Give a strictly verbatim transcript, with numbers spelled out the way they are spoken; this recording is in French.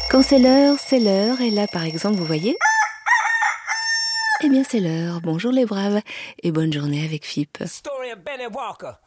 Quand c'est l'heure, c'est l'heure. Et là, par exemple, vous voyez ? Eh bien, c'est l'heure. Bonjour les braves et bonne journée avec F I P. Story of Benny Walker.